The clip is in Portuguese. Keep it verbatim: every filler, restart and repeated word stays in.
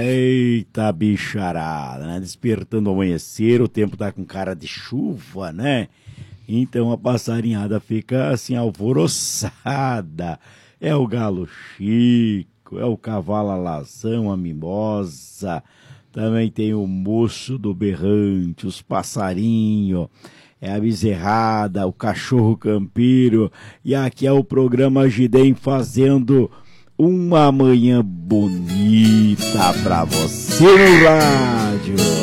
Eita bicharada, né? Despertando ao amanhecer, o tempo tá com cara de chuva, né? Então a passarinhada fica assim alvoroçada. É o galo chico, é o cavalo alazão, a mimosa, também tem o moço do berrante, os passarinhos, é a bezerrada, o cachorro campiro, e aqui é o programa Gidem fazendo uma manhã bonita pra você no rádio.